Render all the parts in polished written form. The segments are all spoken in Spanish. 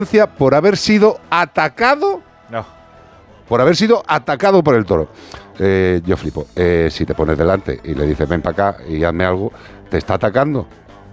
por haber sido atacado. No. Por haber sido atacado por el toro. Yo flipo. Si te pones delante y le dices ven para acá y hazme algo, ¿te está atacando?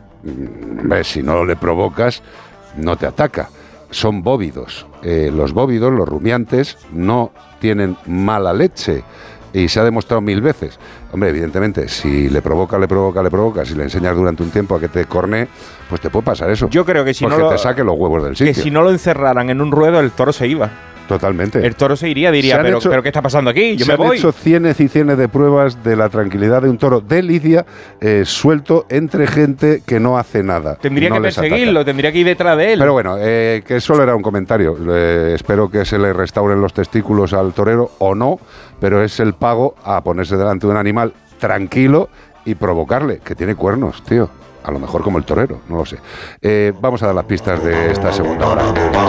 Si no le provocas, no te ataca. Son bóvidos. Los bóvidos, los rumiantes, no tienen mala leche. Y se ha demostrado 1000 veces. Hombre, evidentemente, si le provoca, si le enseñas durante un tiempo a que te cornee, pues te puede pasar eso. Yo creo que si porque no te saque los huevos del sitio. Que si no lo encerraran en un ruedo, el toro se iba. Totalmente. El toro se iría, diría, pero ¿qué está pasando aquí? Yo me voy. Se han hecho cienes y cienes de pruebas de la tranquilidad de un toro de lidia suelto entre gente que no hace nada. Tendría que perseguirlo, tendría que ir detrás de él. Pero bueno, que solo era un comentario. Espero que se le restauren los testículos al torero o no, pero es el pago a ponerse delante de un animal tranquilo y provocarle, que tiene cuernos, tío. A lo mejor como el torero, no lo sé. Vamos a dar las pistas de esta segunda hora.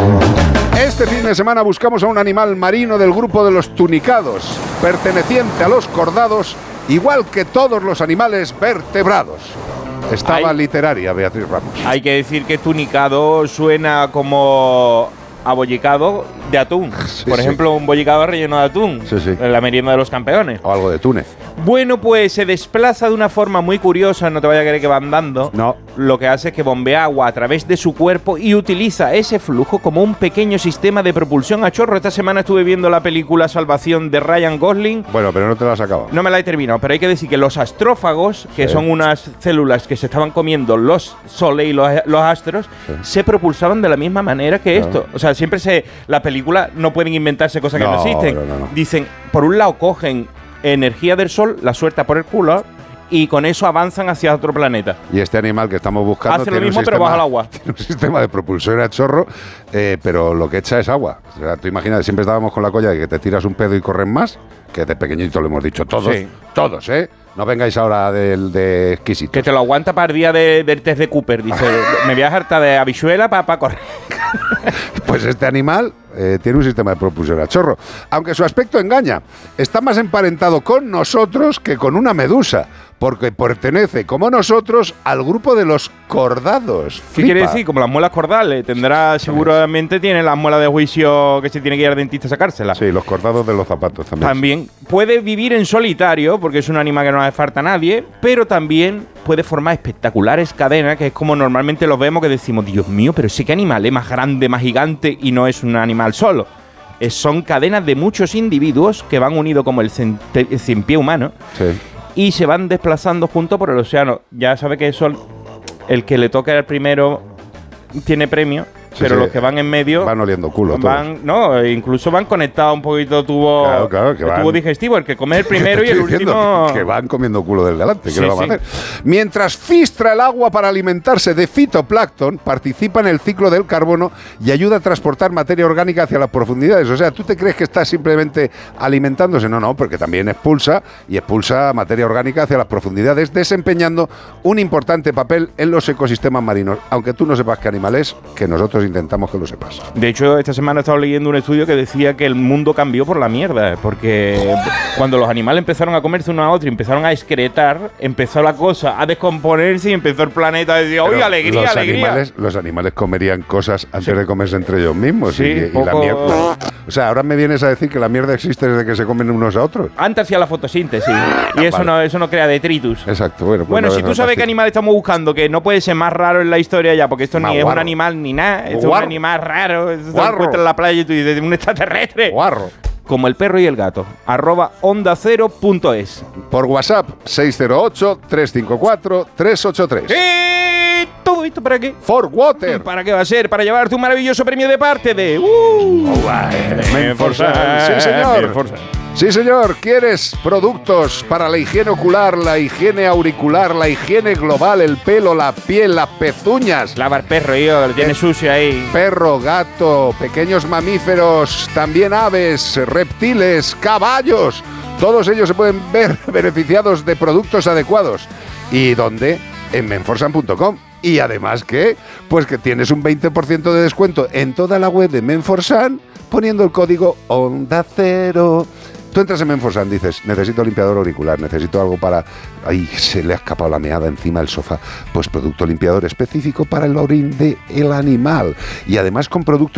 Este fin de semana buscamos a un animal marino del grupo de los tunicados, perteneciente a los cordados, igual que todos los animales vertebrados. Estaba literaria Beatriz Ramos. Hay que decir que tunicado suena como abollicado de atún. Por ejemplo, un bollicado relleno de atún. En la merienda de los campeones. O algo de túnez. Bueno, pues se desplaza de una forma muy curiosa, no te vaya a creer que va andando. No. Lo que hace es que bombea agua a través de su cuerpo y utiliza ese flujo como un pequeño sistema de propulsión a chorro. Esta semana estuve viendo la película Salvación de Ryan Gosling. Bueno, pero no te la has acabado. No me la he terminado, pero hay que decir que los astrófagos, que son unas células que se estaban comiendo los soles y los astros, se propulsaban de la misma manera que esto. O sea, la película no pueden inventarse cosas que no existen. No. Dicen, por un lado cogen energía del sol, la suelta por el culo y con eso avanzan hacia otro planeta. Y este animal que estamos buscando hace lo mismo pero bajo el agua. Tiene un sistema de propulsión a chorro, pero lo que echa es agua. O sea, tú imagínate, siempre estábamos con la colla de que te tiras un pedo y corren más, que de pequeñito lo hemos dicho todos, todos, No vengáis ahora de exquisitos. Que te lo aguanta para el día del test de Cooper. Dice, me voy a hartar de habichuela para correr. Pues este animal tiene un sistema de propulsión a chorro. Aunque su aspecto engaña. Está más emparentado con nosotros que con una medusa, porque pertenece, como nosotros, al grupo de los cordados. ¿Qué quiere decir? Como las muelas cordales. Seguramente tiene las muelas de juicio que se tiene que ir al dentista a sacárselas. Sí, los cordados de los zapatos también. También puede vivir en solitario, porque es un animal que no hace falta a nadie, pero también puede formar espectaculares cadenas, que es como normalmente los vemos, que decimos, Dios mío, pero sí que animal es más grande, más gigante, y no es un animal solo. Son cadenas de muchos individuos que van unidos como el cien pie humano. Y se van desplazando juntos por el océano. Ya sabe que eso, el que le toque al primero tiene premio, pero los que van en medio van oliendo culo. Incluso van conectados un poquito tubo digestivo. El que come el primero y el último. Que van comiendo culo del delante. ¿Qué le vamos a hacer? Mientras filtra el agua para alimentarse de fitoplancton, participa en el ciclo del carbono y ayuda a transportar materia orgánica hacia las profundidades. O sea, ¿tú te crees que está simplemente alimentándose? No, porque también expulsa materia orgánica hacia las profundidades, desempeñando un importante papel en los ecosistemas marinos. Aunque tú no sepas qué animal es, que nosotros intentamos que lo sepas. De hecho, esta semana he estado leyendo un estudio que decía que el mundo cambió por la mierda, porque cuando los animales empezaron a comerse uno a otro y empezaron a excretar, empezó la cosa a descomponerse y empezó el planeta a decir, ¡oye, alegría! Los animales comerían cosas antes de comerse entre ellos mismos. Sí, y la mierda. O sea, ahora me vienes a decir que la mierda existe desde que se comen unos a otros. Antes hacía la fotosíntesis y eso no crea detritus. Exacto. Bueno, si tú sabes qué animal estamos buscando, que no puede ser más raro en la historia ya, porque esto ni es un animal ni nada, es un animal raro, esto se encuentra en la playa y tú dices, un extraterrestre. Guarro. Como el perro y el gato, @ondacero.es. Por WhatsApp, 608-354-383. ¿Y todo esto para qué? For Water. ¿Para qué va a ser? Para llevarte un maravilloso premio de parte de... Menforsan. Sí, señor. Sí, señor. ¿Quieres productos para la higiene ocular, la higiene auricular, la higiene global, el pelo, la piel, las pezuñas? Lava el perro, hijo, lo tiene sucio ahí. Perro, gato, pequeños mamíferos, también aves, reptiles, caballos. Todos ellos se pueden ver beneficiados de productos adecuados. ¿Y dónde? En menforsan.com. Y además, ¿qué? Pues que tienes un 20% de descuento en toda la web de Menforsan poniendo el código Onda Cero. Tú entras en Menforsan, dices, necesito limpiador auricular, necesito algo para... Ay, se le ha escapado la meada encima del sofá. Pues producto limpiador específico para el orín del animal. Y además con productos